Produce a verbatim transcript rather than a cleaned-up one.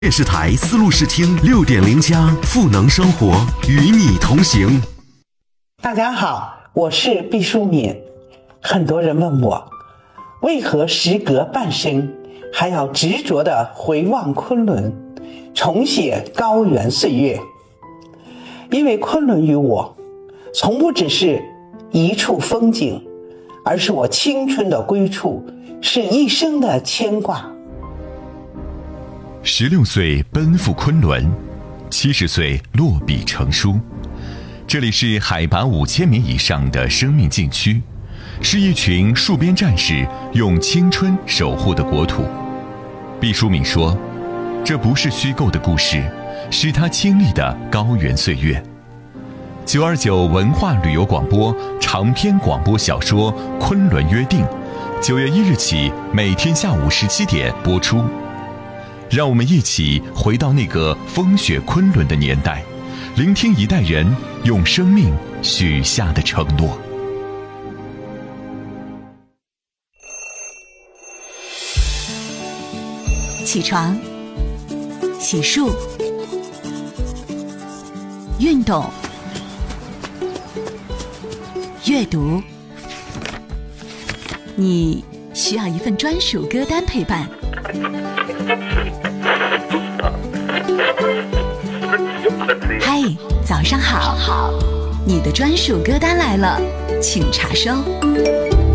电视台丝路视听六点零加赋能生活，与你同行。 大家好，我是毕淑敏。很多人问我，为何时隔半生还要执着地回望昆仑，重写高原岁月？因为昆仑于我，从不只是一处风景，而是我青春的归处，是一生的牵挂。 十六岁奔赴昆仑，七十岁落笔成书。这里是海拔五千米以上的生命禁区，是一群戍边战士用青春守护的国土。毕淑敏说，这不是虚构的故事，是他经历的高原岁月。九二九文化旅游广播长篇广播小说《昆仑约定》，九月一日起每天下午十七点播出。让我们一起回到那个风雪昆仑的年代，聆听一代人用生命许下的承诺。 起床，洗漱，运动，阅读，你需要一份专属歌单陪伴。嗨，早上好，你的专属歌单来了，请查收。